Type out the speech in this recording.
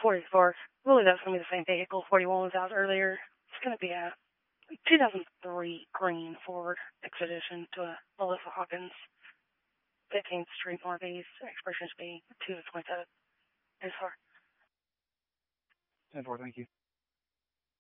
44. I believe that's going to be the same vehicle 41 was out earlier. It's going to be a 2003 green Ford Expedition to a Melissa Hawkins, 15th Street Northeast, Expressions B, 2 to 27. Yes, sir. 10-4, thank you.